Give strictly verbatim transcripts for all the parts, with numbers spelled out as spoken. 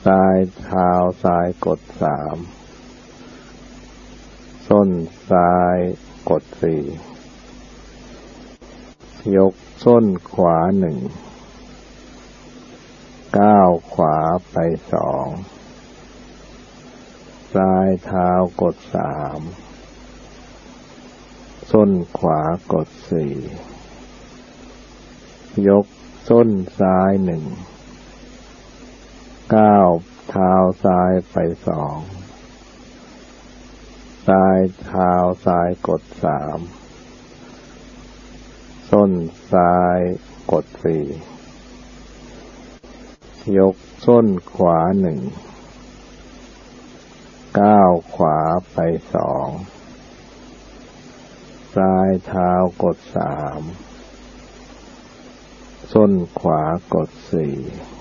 ปลายเท้าซ้ายกดสามส้นซ้ายกดสี่ยกส้นขวาหนึ่งก้าวขวาไปสองปลายเท้ากดสามส้นขวากดสี่ยกส้นซ้ายหนึ่งก้าวเท้าซ้ายไปสองปลายเท้าซ้ายกดสามส้นซ้ายกดสี่ยกส้นขวาหนึ่งก้าวขวาไปสองปลายเท้ากดสามส้นขวากดสี่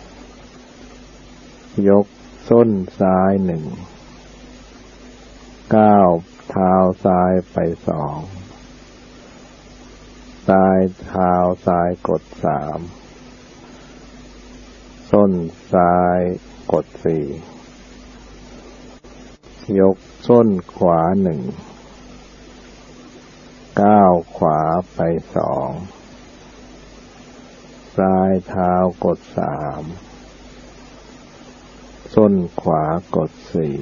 ยกส้นซ้ายหนึ่งก้าวเท้าซ้ายไปสองปลายเท้าซ้ายกดสามส้นซ้ายกดสี่ยกส้นขวาหนึ่งก้าวขวาไปสองปลายเท้ากดสามส้นขวากดสี่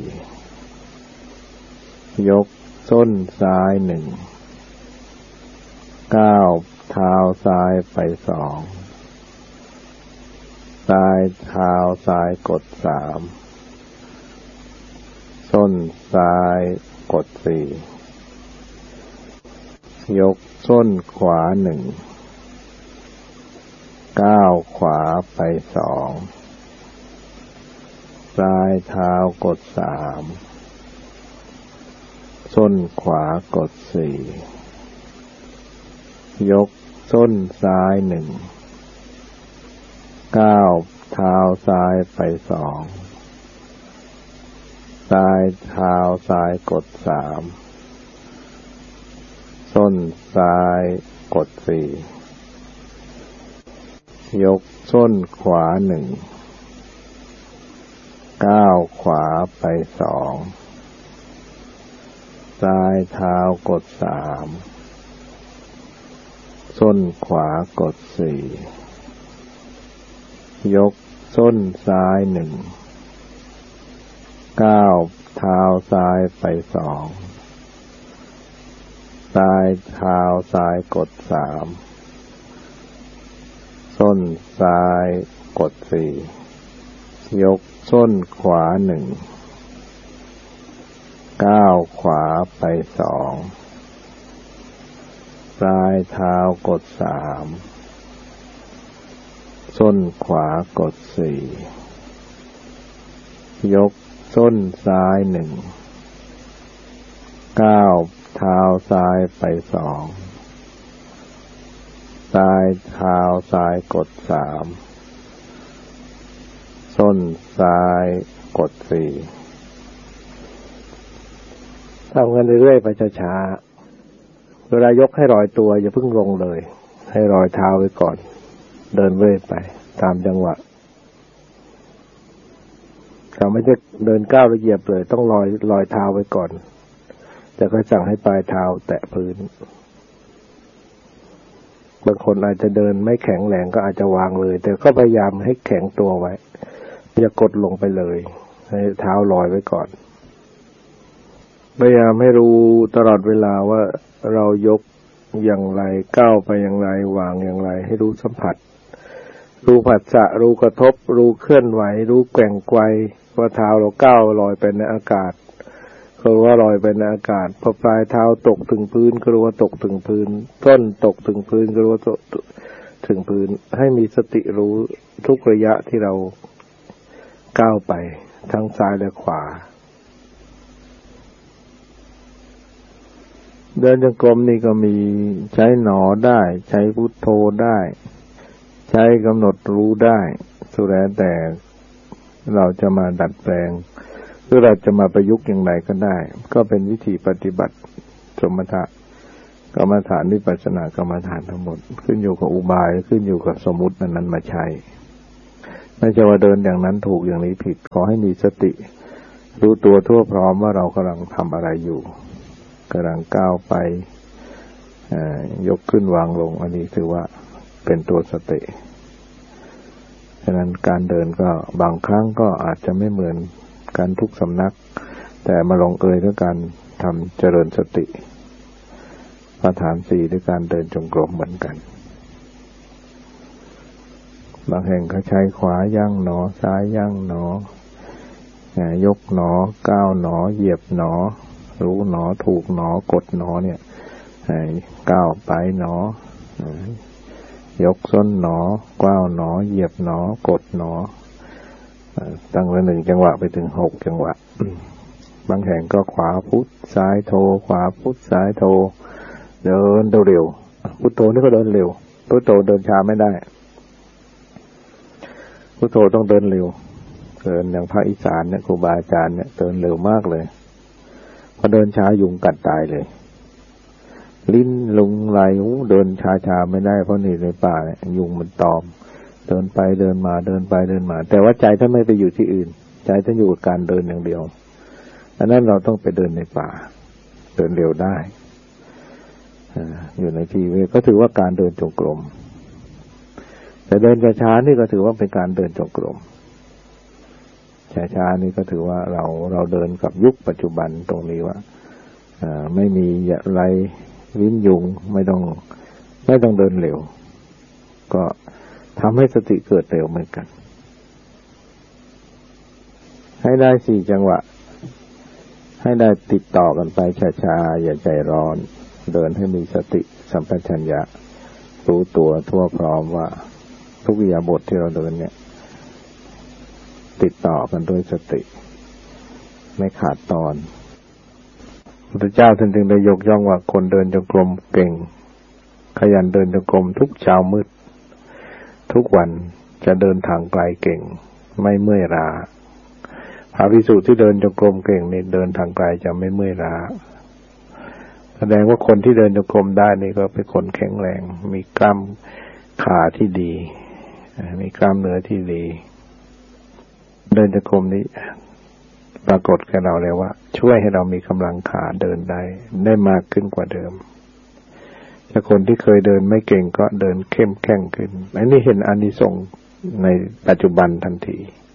ยกส้นซ้ายหนึ่งก้าวเท้าซ้ายไปสองปลายเท้าซ้ายกดสามส้นซ้ายกดสี่ยกส้นขวาหนึ่งก้าวขวาไปสองปลายเท้ากดสามส้นขวากดสี่ยกส้นซ้ายหนึ่งก้าวเท้าซ้ายไปสองปลายเท้าซ้ายกดสามส้นซ้ายกดสี่ยกส้นขวาหนึ่งก้าวขวาไปสองปลายเท้ากดสามส้นขวากดสี่ยกส้นซ้ายหนึ่งก้าวเท้าซ้ายไปสองปลายเท้าซ้ายกดสามส้นซ้ายกดสี่ยกส้นขวาหนึ่งก้าวขวาไปสองปลายเท้ากดสามส้นขวากดสี่ยกส้นซ้ายหนึ่งก้าวเท้าซ้ายไปสองปลายเท้าซ้ายกดสามส้นซ้ายกดสี่ทำกันเรื่อยๆไปช้าๆเวลายกให้ลอยตัวอย่าเพิ่งลงเลยให้ลอยเท้าไว้ก่อนเดินเรื่อยไปตามจังหวะเราไม่ใช่เดินก้าวแล้วเหยียบเลยต้องลอยลอยเท้าไว้ก่อนแต่ก็สั่งให้ปลายเท้าแตะพื้นบางคนอาจจะเดินไม่แข็งแรงก็อาจจะวางเลยแต่ก็พยายามให้แข็งตัวไว้อย่ากดลงไปเลยให้เท้าลอยไว้ก่อนพยายามให้รู้ตลอดเวลาว่าเรายกอย่างไรก้าวไปอย่างไรวางอย่างไรให้รู้สัมผัสรู้ผัสสะรู้กระทบรู้เคลื่อนไหวรู้แกว่งไกวว่าเท้าเราก้าวลอยไปในอากาศก็รู้ว่าลอยไปในอากาศพอปลายเท้าตกถึงพื้นก็รู้ว่าตกถึงพื้นต้นตกถึงพื้นก็รู้ว่าตกถึงพื้นให้มีสติรู้ทุกระยะที่เราก้าวไปทั้งซ้ายและขวาเดินจงกรมนี่ก็มีใช้หนอได้ใช้พุทโธได้ใช้กำหนดรู้ได้สุดแล้วแต่เราจะมาดัดแปลงหรือเราจะมาประยุกต์อย่างไรก็ได้ก็เป็นวิธีปฏิบัติสมถะกรรมฐานวิปัสสนากรรมฐานทั้งหมดขึ้นอยู่กับอุบายขึ้นอยู่กับสมมุตินั้นๆมาใช้ไม่ใช่ว่าเดินอย่างนั้นถูกอย่างนี้ผิดขอให้มีสติรู้ตัวทั่วพร้อมว่าเรากำลังทำอะไรอยู่กำลังก้าวไปยกขึ้นวางลงอันนี้ถือว่าเป็นตัวสติฉะนั้นการเดินก็บางครั้งก็อาจจะไม่เหมือนกันทุกสำนักแต่มาลงเอยด้วยการทำเจริญสติประฐานสี่ด้วยการเดินจงกรมเหมือนกันบางแห่งเขาใช้ขวาย่างหนอซ้ายย่างหนอยกหนอก้าวหนอเหยียบหนอรู้หนอถูกหนอกดหนอเนี่ยก้าวไปหนอยกส้นหนอก้าวหนอเหยียบหนอกดหนอตั้งแต่หนึ่งจังหวะไปถึงหกจังหวะบางแห่งก็ขวาพุทซ้ายโทขวาพุทซ้ายโทเดินเร็วพุทโธนี่ก็เดินเร็วพุทโธเดินช้าไม่ได้พุทโธต้องเดินเร็วเดินอย่างภาคอีสานเนี่ยครูบาอาจารย์เนี่ยเดินเร็วมากเลยพอเดินช้ายุงกัดตายเลยลิ้นลุงไหลเดินช้าๆไม่ได้เพราะนี่ในป่าเนี่ยยุงมันตอมเดินไปเดินมาเดินไปเดินมาแต่ว่าใจท่านไม่ไปอยู่ที่อื่นใจท่านอยู่กับการเดินอย่างเดียวอันนั้นเราต้องไปเดินในป่าเดินเร็วได้อยู่ในที่เวก็ถือว่าการเดินจงกรมแต่เดินช้าๆนี่ก็ถือว่าเป็นการเดินจงกรมช้าๆนี่ก็ถือว่าเราเราเดินกับยุคปัจจุบันตรงนี้ว่าไม่มีอะไรวิ้นยุงไม่ต้องไม่ต้องเดินเร็วก็ทำให้สติเกิดเร็วเหมือนกันให้ได้สี่จังหวะให้ได้ติดต่อกันไปช้าๆอย่าใจร้อนเดินให้มีสติสัมปชัญญะรู้ตัวทั่วพร้อมว่าทุกอิริยาบถที่เราเดินเนี่ยติดต่อกันด้วยสติไม่ขาดตอนพระพุทธเจ้าท่านจึงได้ยกย่องว่าคนเดินจงกรมเก่งขยันเดินจงกรมทุกเช้ามืดทุกวันจะเดินทางไกลเก่งไม่เมื่อยล้าพระภิกษุที่เดินจงกรมเก่งนี่เดินทางไกลจะไม่เมื่อยล้าแสดงว่าคนที่เดินจงกรมได้นี่ก็เป็นคนแข็งแรงมีกล้ามขาที่ดีมีกล้ามเนื้อที่ดีเดินจงกรมนี้ปรากฏแก่เราเลยว่าช่วยให้เรามีกำลังขาเดินได้ได้มากขึ้นกว่าเดิมถ้าคนที่เคยเดินไม่เก่งก็เดินเข้มแข็งขึ้นอันนี้เห็นอานิสงส์ในปัจจุบันทันที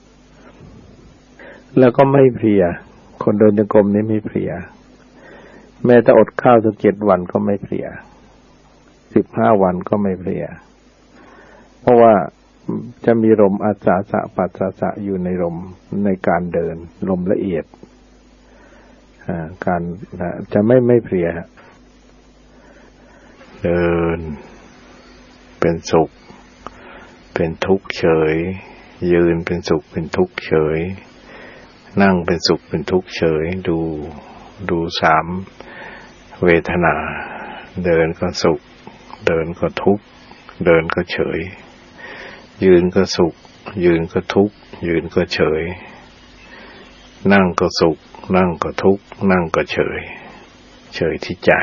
แล้วก็ไม่เพลียคนเดินจงกรมนี้ไม่เพลียแม้แต่อดข้าวสักเจ็ดวันก็ไม่เพลียสิบห้าวันก็ไม่เพลียเพราะว่าจะมีลมอาสาสะปัสสะสะอยู่ในลมในการเดินลมละเอียดการจะไม่ไม่เพลียเดินเป็นสุขเป็นทุกข์เฉยยืนเป็นสุขเป็นทุกข์เฉยนั่งเป็นสุขเป็นทุกข์เฉยดูดูสามเวทนาเดินก็สุขเดินก็ทุกข์เดินก็เฉยยืนก็สุขยืนก็ทุกข์ยืนก็เฉยนั่งก็สุขนั่งก็ทุกข์นั่งก็เฉยเฉยที่ใจ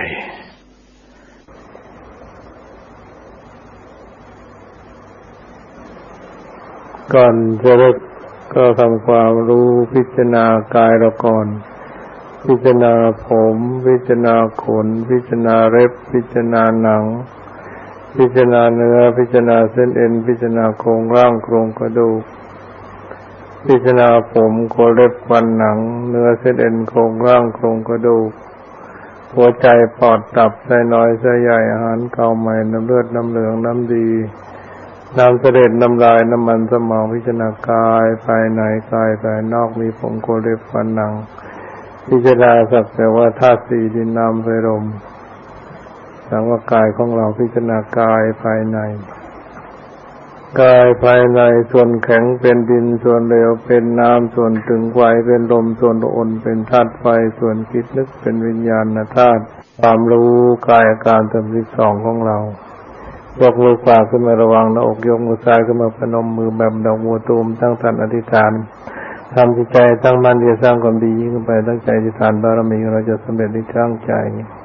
ก่อนจะเริ่มก็ทำความรู้พิจารณากายเราก่อนพิจารณาผมพิจารณาขนพิจารณาเล็บพิจารณาหนังพิจารณาเนื้อพิจารณาเส้นเอ็นพิจารณาโครงร่างโครงกระดูกพิจารณาผมขนเล็บฟันหนังเนื้อเส้นเอ็นโครงร่างโครงกระดูกหัวใจปอดตับไส้น้อยไส้ใหญ่อาหารเก่าใหม่น้ำเลือดน้ำเหลืองน้ำดีน้ำเสด็จน้ำลายน้ำมันสมองพิจารณากายภายในกายภายนอกมีผมขนเล็บฟันหนังพิจารณาสักแต่ว่าธาตุสี่ดินน้ำไฟลมสังว่ากายของเราพิจารณากายภายในกายภายในส่วนแข็งเป็นดินส่วนเหลวเป็นน้ำส่วนถึงไฟเป็นลมส่วนอ่อนเป็นธาตุไฟส่วนคิดนึกเป็นวิญญาณธาตุความรู้กายอาการสามสิบสองของเรายกมือขวาขึ้นมาระวังหน้าอกยกมือซ้ายขึ้นมาพนมมือแบบดอกบัวตูมตั้งทันอธิษฐานทำจิตใจตั้งมั่นที่จะสร้างความดียิ่งขึ้นไปตั้งใจอธิษฐานบารมีเราจะสำเร็จในตั้งใจ